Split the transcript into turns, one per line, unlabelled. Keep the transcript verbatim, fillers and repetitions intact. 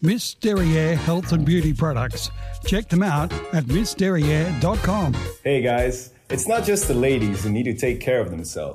Miss Derriere Health and Beauty Products. Check them out at miss derriere dot com.
Hey guys, it's not just the ladies who need to take care of themselves.